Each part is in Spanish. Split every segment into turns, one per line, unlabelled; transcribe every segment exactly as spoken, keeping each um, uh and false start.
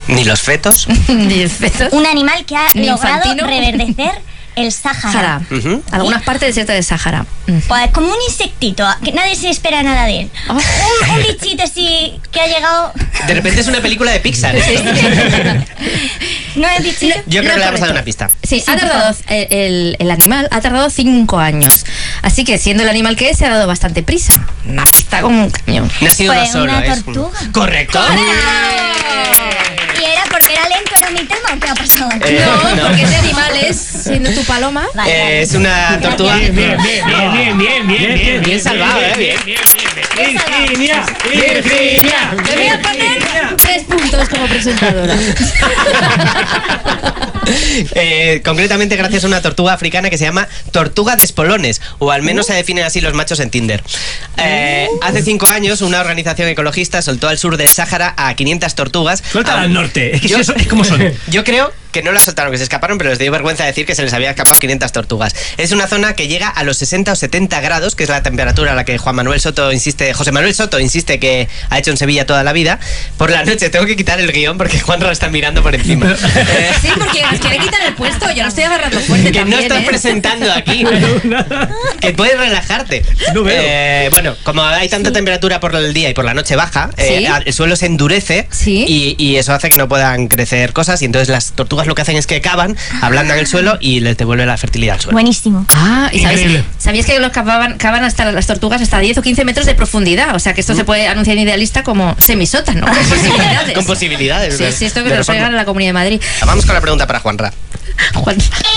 Ni los fetos.
Ni los fetos.
Un animal que ha
Ni
logrado
infantino.
reverdecer el Sáhara.
Sahara.
Uh-huh.
Algunas partes del desierto de Sáhara.
Pues como un insectito, que nadie se espera nada de él.
Oh.
Un, un bichito así que ha llegado...
De repente es una película de Pixar. esto.
¿No es bichito?
Yo creo
No,
que le vamos a dar
correcto.
una pista.
Sí,
Sí,
ha
por
tardado, el, el, el animal ha tardado cinco años. Así que siendo el animal que es, se ha dado bastante prisa. Una pista como un cañón.
No ha sido
Pues
uno solo.
una
es
tortuga.
un- Correcto.
¿Y era porque era lento, era mi tema o qué ha pasado aquí?
Eh,
No,
no.
porque ese animal es, siendo tu paloma.
Vale,
Eh,
vale.
es una tortuga.
Bien, bien, bien, bien, bien, bien, bien, bien,
Bien salvado, eh, bien.
bien, bien, bien. Virginia, Virginia.
Le voy a poner tres puntos como presentadora.
Eh, concretamente gracias a una tortuga africana que se llama tortuga de espolones, o al menos se definen así los machos en Tinder. Eh, hace cinco años una organización ecologista soltó al sur del Sáhara a quinientas tortugas.
Suelta
Ah,
al norte. Es que
yo-
si eso es como son.
Yo creo que no las soltaron, que se escaparon, pero les dio vergüenza decir que se les había escapado quinientas tortugas. Es una zona que llega a los sesenta o setenta grados, que es la temperatura a la que Juan Manuel Soto insiste, José Manuel Soto insiste que ha hecho en Sevilla toda la vida. Por la noche tengo que quitar el guión porque Juanra lo está mirando por encima. Eh,
Sí, porque nos quiere quitar el puesto. Yo lo estoy agarrando fuerte
que no
también,
estás
¿eh?
presentando aquí. Que puedes relajarte.
No veo.
Eh, bueno, como hay tanta temperatura por el día y por la noche baja, eh,
Sí.
el suelo se endurece
Sí.
y, y eso hace que no puedan crecer cosas. Y entonces las tortugas lo que hacen es que cavan, ablandan el suelo y les devuelve la fertilidad al suelo.
Buenísimo.
Ah, y sabéis,
Increíble.
¿sabíais que los cavan, cavan hasta las tortugas hasta diez o quince metros de profundidad? O sea que esto se puede anunciar en Idealista como semisótano. Con posibilidades.
Con posibilidades.
Sí,
de-
sí, esto que
de
nos
reforma.
traigan a la Comunidad de Madrid.
Vamos con la pregunta para Juanra.
Juan.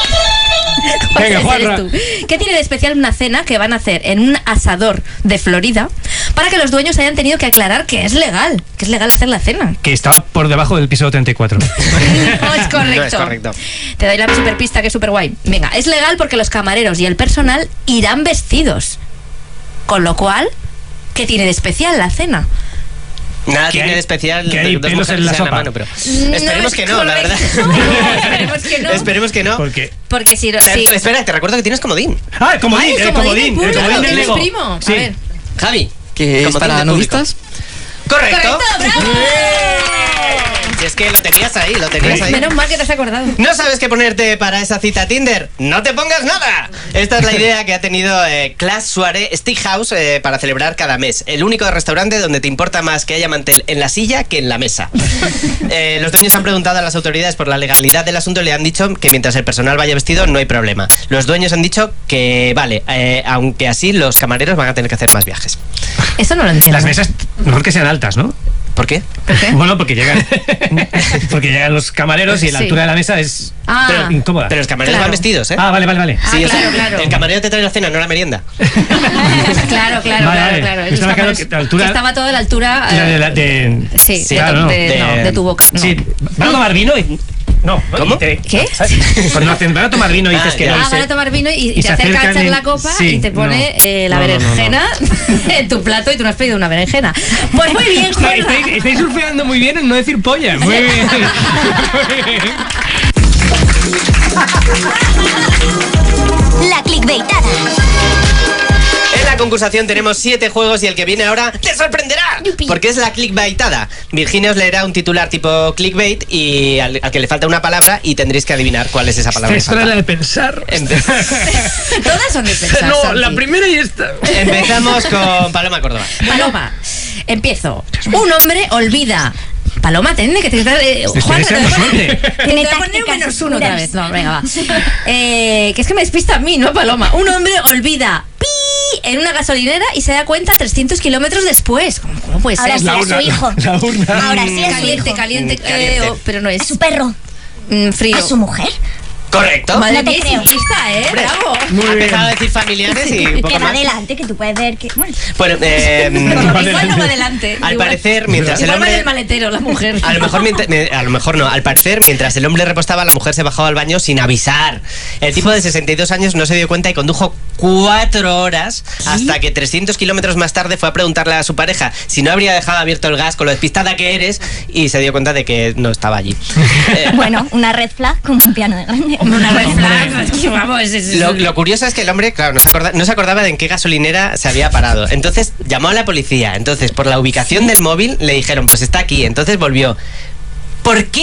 Venga,
Ese
Juanra.
eres tú. ¿Qué tiene de especial una cena que van a hacer en un asador de Florida para que los dueños hayan tenido que aclarar que es legal? Que es legal hacer la cena.
Que estaba por debajo del piso treinta y cuatro.
No es correcto.
No es correcto.
Te doy la super pista que es súper guay. Venga, es legal porque los camareros y el personal irán vestidos. Con lo cual, ¿qué tiene de especial la cena?
Nada
Que
tiene
hay-
de especial
que hay
dos
pelos
mujeres
en la
que se dan
sopa.
mano, pero
No
esperemos
es
que no, la verdad.
correcto. Esperemos que no.
Esperemos que no.
Porque.
Porque si...
Te-
si
Espera, te recuerdo que tienes comodín.
Ah, el comodín,
Ay,
el comodín, el
público,
comodín del
¿tienes
Lego.
primo?
Sí.
A ver.
Javi.
Que es
comodín
para
del público.
novistas.
Correcto.
¡Correcto, bravo!
Si es que lo tenías ahí, lo tenías ahí.
Menos mal que te has acordado.
¿No sabes qué ponerte para esa cita Tinder? ¡No te pongas nada! Esta es la idea que ha tenido eh, Class Soirée Steakhouse eh, para celebrar cada mes. El único restaurante donde te importa más que haya mantel en la silla que en la mesa. Eh, los dueños han preguntado a las autoridades por la legalidad del asunto y le han dicho que mientras el personal vaya vestido no hay problema. Los dueños han dicho que vale, eh, aunque así los camareros van a tener que hacer más viajes.
Eso no lo entiendo.
Las mesas, mejor que sean altas, ¿no?
¿Por qué?
¿Por qué?
Bueno, porque llegan, porque llegan los camareros y la
Sí.
altura de la mesa es
Ah.
pero incómoda.
Pero los camareros
Claro.
van vestidos, ¿eh?
Ah, vale, vale, vale.
Ah,
Sí, o sea,
claro, claro.
el camarero te trae la cena, no la merienda.
Claro, claro,
Vale,
claro,
vale.
claro.
Estaba
Esos
claro
camareros-
que la altura-
que estaba todo a la altura...
La de,
eh,
la- de-
Sí,
Sí,
de,
claro,
tu-
no.
de,
De-
no, de tu boca. No.
Sí, van a tomar vino y... No, ¿no?
¿Cómo?
Y te-
¿Qué?
¿sabes? Cuando hacen, van a tomar vino y dices
Ah,
que
ya.
no. y
Ah,
se-
van a tomar vino y, y
y
te
se
acerca a
acercan
echar
en-
la copa
sí,
y te pone
no.
eh, la
No, no, no, no.
berenjena en tu plato y tú no has pedido una berenjena. Pues muy bien,
Está-
Juanra.
estáis, estáis surfeando muy bien en no decir polla. Muy bien. Muy bien.
La clickbaitada.
En la concursación tenemos siete juegos y el que viene ahora te sorprenderá.
Yupi.
Porque es la clickbaitada. Virginia os leerá un titular tipo clickbait y al, al que le falta una palabra y tendréis que adivinar cuál es esa palabra.
Esta
que
era la
falta.
de pensar.
Empe-
Todas son de pensar,
No,
Santi.
la primera y esta.
Empezamos con Paloma Córdoba.
Paloma, empiezo. Un hombre olvida. Paloma, tiene que te eh,
Estoy
Juan, te voy a
deseando
poner-
suerte.
te
Tiene
voy a poner un
tácticas
menos uno otra
oscuras.
vez. No, venga, va. Eh, que es que me despista a mí, no a Paloma. Un hombre olvida pi en una gasolinera y se da cuenta trescientos kilómetros después. ¿Cómo, cómo puede ser?
Ahora sí,
La
a
urna,
su hijo.
la urna.
Ahora sí, a su
Caliente,
hijo.
caliente,
Mm, caliente.
eh, oh, pero no
A
es
su perro.
mm, frío.
A su mujer.
Correcto.
Madre
No te
mía,
creo.
simplista, ¿eh?
Hombre,
Bravo.
Muy
ha
bien.
empezado a decir familiares y un poco
Que va
más.
adelante, que tú puedes ver que... Bueno,
Bueno, eh,
Igual no va adelante.
al
Igual-
parecer, mientras el
Igual va en
hombre...
el maletero, la mujer.
A lo mejor mientras- me- a lo mejor no, al parecer mientras el hombre repostaba la mujer se bajaba al baño sin avisar. El tipo de sesenta y dos años no se dio cuenta y condujo cuatro horas hasta que trescientos kilómetros más tarde fue a preguntarle a su pareja si no habría dejado abierto el gas con lo despistada que eres y se dio cuenta de que no estaba allí. Eh,
bueno, una red flag como un piano de grande.
Una red flag, es que vamos, es- es-
Lo, lo curioso es que el hombre, claro, no se, acorda- no se acordaba de en qué gasolinera se había parado. Entonces llamó a la policía. Entonces, por la ubicación del móvil, le dijeron, pues está aquí. Entonces volvió. ¿Por qué